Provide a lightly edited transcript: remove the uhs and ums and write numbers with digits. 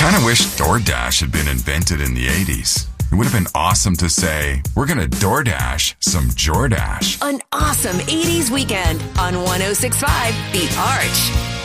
kind of wish DoorDash had been invented in the 80s. It would have been awesome to say, we're going to DoorDash some Jordash. An awesome 80s weekend on 106.5 The Arch.